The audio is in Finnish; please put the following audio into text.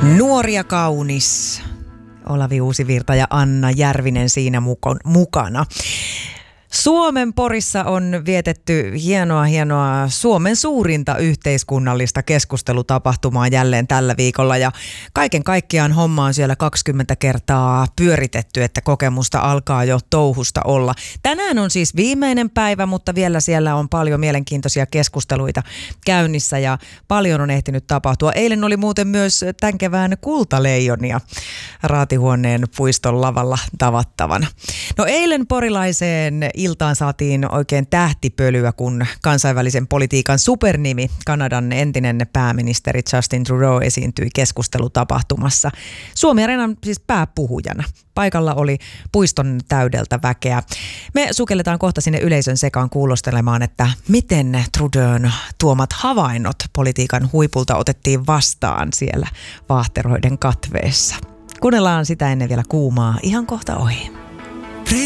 Nuori ja kaunis. Olavi Uusivirta ja Anna Järvinen siinä mukana. Suomen Porissa on vietetty hienoa Suomen suurinta yhteiskunnallista keskustelutapahtumaa jälleen tällä viikolla. Ja kaiken kaikkiaan homma on siellä 20 kertaa pyöritetty, että kokemusta alkaa jo touhusta olla. Tänään on siis viimeinen päivä, mutta vielä siellä on paljon mielenkiintoisia keskusteluita käynnissä ja paljon on ehtinyt tapahtua. Eilen oli muuten myös tämän kevään kultaleijonia Raatihuoneen puiston lavalla tavattavana. No eilen porilaiseen iltaan saatiin oikein tähtipölyä, kun kansainvälisen politiikan supernimi, Kanadan entinen pääministeri Justin Trudeau esiintyi keskustelutapahtumassa. Suomi-areenan siis pääpuhujana. Paikalla oli puiston täydeltä väkeä. Me sukelletaan kohta sinne yleisön sekaan kuulostelemaan, että miten Trudeaun tuomat havainnot politiikan huipulta otettiin vastaan siellä vaahteroiden katveessa. Kuunnellaan sitä ennen vielä kuumaa ihan kohta ohi.